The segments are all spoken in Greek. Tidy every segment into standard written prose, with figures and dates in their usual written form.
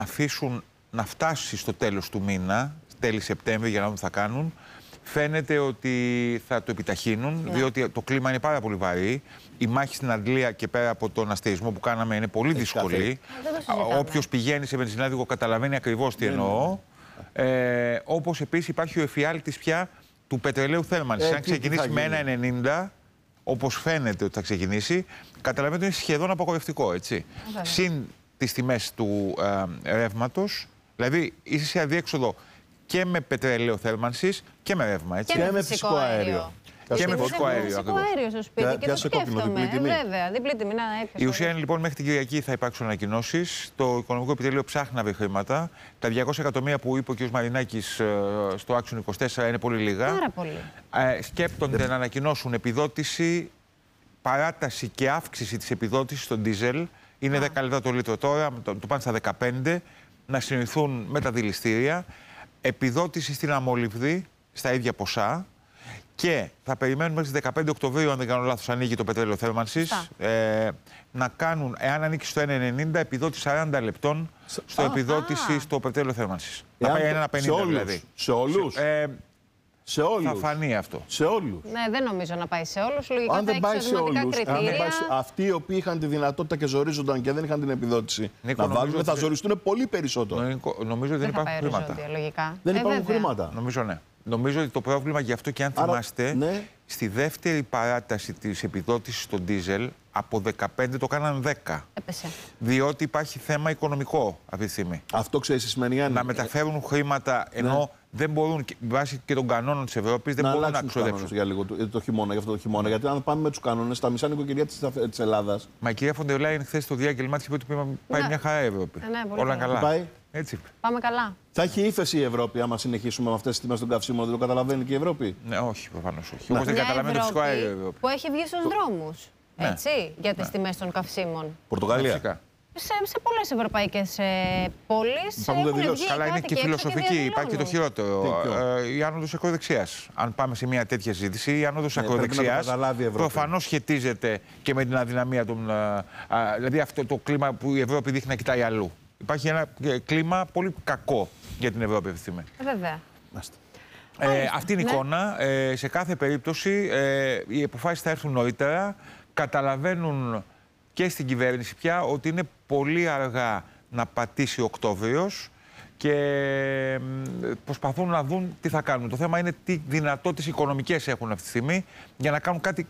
αφήσουν να φτάσει στο τέλος του μήνα, τέλη Σεπτέμβρη, για να δούμε τι θα κάνουν. Φαίνεται ότι θα το επιταχύνουν, διότι το κλίμα είναι πάρα πολύ βαρύ. Η μάχη στην Αγγλία και πέρα από τον αστεϊσμό που κάναμε είναι πολύ δύσκολη. Όποιος πηγαίνει σε βενζινάδικο καταλαβαίνει ακριβώς τι εννοώ. Όπως επίσης υπάρχει ο εφιάλτης πια του πετρελαίου θέρμανσης. Αν ξεκινήσει με 1,90, όπως φαίνεται ότι θα ξεκινήσει, καταλαβαίνετε ότι είναι σχεδόν απαγορευτικό, έτσι. Συν τις τιμές του ρεύματος, δηλαδή είσαι σε αδιέξοδο και με πετρέλαιο θέρμανσης και με ρεύμα, έτσι. Και με φυσικό αέριο. Και με φυσικό αέριο. Φυσικό αέριο στο σπίτι και το σκέφτομαι. Βέβαια, διπλή τιμή. Η ουσία είναι λοιπόν μέχρι την Κυριακή θα υπάρξουν ανακοινώσεις. Το Οικονομικό Επιτελείο ψάχνει να βρει χρήματα. Τα 200 εκατομμύρια που είπε ο κ. Μαρινάκης στο Action 24 είναι πολύ λίγα. Πάρα πολύ. Σκέπτονται να ανακοινώσουν επιδότηση, παράταση και αύξηση της επιδότησης στον ντίζελ. Είναι 10 λεπτά το λίτρο τώρα, το πάνε στα 15, να συνοηθούν με τα δηληστήρια. Επιδότηση στην αμολυβδή στα ίδια ποσά. Και θα περιμένουμε μέχρι τις 15 Οκτωβρίου, αν δεν κάνω λάθος, ανοίγει το πετρέλαιο θέρμανσης, να κάνουν, εάν ανοίξει στο 1,90, επιδότηση 40 λεπτών στο επιδότηση στο πετρέλαιο θέρμανσης. Θα πάει 1,50 δηλαδή. Σε όλους. Σε όλους. Θα φανεί αυτό. Σε όλους. Ναι, δεν νομίζω να πάει σε όλους. Λογικά αν δεν πάει σε όλους, κριτήρια. αυτοί οι οποίοι είχαν τη δυνατότητα και ζορίζονταν και δεν είχαν την επιδότηση να βάλουν, θα ζοριστούν πολύ περισσότερο. Νομίζω ότι δεν υπάρχουν χρήματα. Δεν υπάρχουν χρήματα. Νομίζω ναι. Νομίζω ότι το πρόβλημα, γι' αυτό και αν θυμάστε, στη δεύτερη παράταση της επιδότησης στο ντίζελ από 15 το κάναν 10. Έπεσε. Διότι υπάρχει θέμα οικονομικό αυτή τη στιγμή. Αυτό ξέρεις, σημαίνει να μεταφέρουν χρήματα ενώ δεν μπορούν, βάσει και των κανόνων της Ευρώπης, δεν μπορούν να ξοδέψουν. Για λίγο το χειμώνα, για αυτό το χειμώνα. Γιατί αν πάμε με τους κανόνες, τα μισά νοικοκυριά της Ελλάδας. Μα η κυρία Φοντερ Λάιεν χθες στο διάγγελμά της είπε ότι πάει μια χαρά η Ευρώπη. Όλα καλά. Πάει. Έτσι. Πάμε καλά. Θα έχει ύφεση η Ευρώπη άμα συνεχίσουμε με αυτές τις τιμές των καυσίμων, δεν το καταλαβαίνει και η Ευρώπη. Ναι, όχι, προφανώς όχι. Όπως δεν καταλαβαίνει το φυσικό αέριο η Ευρώπη. Που έχει βγει στους δρόμους. Έτσι, για τις τιμές των καυσίμων. Πορτογαλία. Σε πολλές ευρωπαϊκές πόλεις. Καλά, είναι και φιλοσοφική. Υπάρχει και το χειρότερο. Η άνοδος ακροδεξιάς. Αν πάμε σε μια τέτοια συζήτηση, η άνοδος ακροδεξιάς προφανώς σχετίζεται και με την αδυναμία των. Δηλαδή αυτό το κλίμα που η Ευρώπη δείχνει να κοιτάει αλλού. Υπάρχει ένα κλίμα πολύ κακό για την Ευρώπη αυτή τη στιγμή. Βέβαια. Αυτή είναι η εικόνα. Σε κάθε περίπτωση οι αποφάσεις θα έρθουν νωρίτερα. Καταλαβαίνουν και στην κυβέρνηση πια ότι είναι πολύ αργά να πατήσει ο Οκτώβριος και προσπαθούν να δουν τι θα κάνουν. Το θέμα είναι τι δυνατότητες οικονομικές έχουν αυτή τη στιγμή για να κάνουν κάτι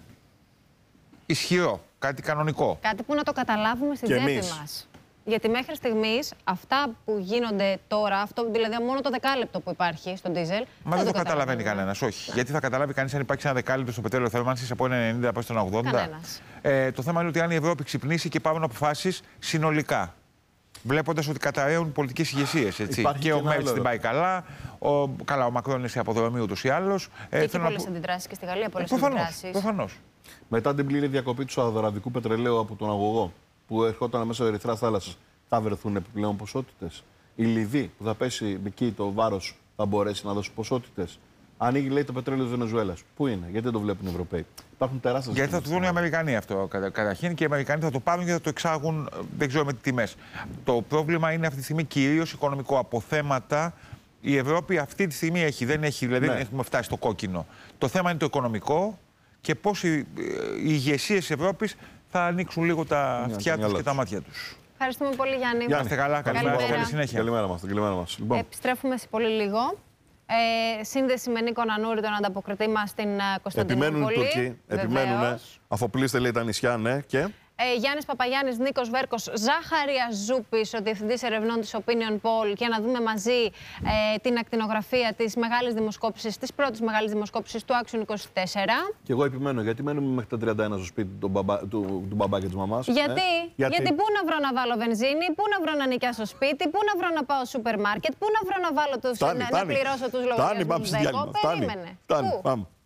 ισχυρό, κάτι κανονικό. Κάτι που να το καταλάβουμε στην τσέπη μας. Γιατί μέχρι στιγμής αυτά που γίνονται τώρα, αυτό δηλαδή μόνο το δεκάλεπτο που υπάρχει στον ντίζελ. Μα δεν το καταλαβαίνει κανένας, όχι. Γιατί θα καταλάβει κανείς αν υπάρχει ένα δεκάλεπτο στο πετρέλαιο θέρμανσης από 1,90 πάει στον 80. Κανένας. Το θέμα είναι ότι αν η Ευρώπη ξυπνήσει και πάρουν αποφάσεις συνολικά. Βλέποντας ότι καταραίουν πολιτικές ηγεσίες. Και ο Μέρτς δεν πάει καλά. Ο Μακρόν είναι σε αποδρομή ούτως ή άλλως. Έχει πολλές αντιδράσεις και στη Γαλλία πολλές αντιδράσεις. Προφανώς. Μετά την πλήρη διακοπή του σαουδαραβικού πετρελαίου από τον αγωγό που ερχόταν μέσω Ερυθράς θάλασσας, θα βρεθούν επιπλέον ποσότητες. Η Λιβύη που θα πέσει εκεί το βάρος θα μπορέσει να δώσει ποσότητες. Ανοίγει, λέει, το πετρέλαιο της Βενεζουέλας. Πού είναι, γιατί δεν το βλέπουν οι Ευρωπαίοι. Υπάρχουν τεράστιες. Γιατί θα το δουν οι Αμερικανοί αυτό καταρχήν και οι Αμερικανοί θα το πάρουν και θα το εξάγουν, δεν ξέρω με τι τιμές. Το πρόβλημα είναι αυτή τη στιγμή κυρίως οικονομικό. Από θέματα η Ευρώπη αυτή τη στιγμή έχει, δεν έχει, δηλαδή δεν έχουμε φτάσει στο κόκκινο. Το θέμα είναι το οικονομικό και πώς οι ηγεσίες της Ευρώπης θα ανοίξουν λίγο τα αυτιά τους και τα μάτια τους. Ευχαριστούμε πολύ, Γιάννη. Να είστε καλά, καλή συνέχεια. Καλημέρα μας. Λοιπόν. Επιστρέφουμε σε πολύ λίγο. Σύνδεση με Νίκο Νανούρη, τον ανταποκριτή μας στην Κωνσταντινούπολη. Επιμένουν οι Τούρκοι, επιμένουν. Αφοπλίστε, λέει, τα νησιά, ναι, και. Γιάννης Παπαγιάννης, Νίκος Βέρκος, Ζάχαρια Ζούπης, ο Διευθυντής Ερευνών της Opinion Poll, και να δούμε μαζί την ακτινογραφία της μεγάλης δημοσκόπησης, της πρώτης μεγάλης δημοσκόπησης του Action 24. Και εγώ επιμένω, γιατί μένουμε μέχρι τα 31 στο σπίτι του μπαμπά και της μαμάς. Γιατί πού να βρω να βάλω βενζίνη, πού να βρω να νοικιάσω σπίτι, πού να βρω να πάω σούπερ μάρκετ, πού να βρω να βάλω να πληρώσω τους λογαριασμούς. Περίμενε.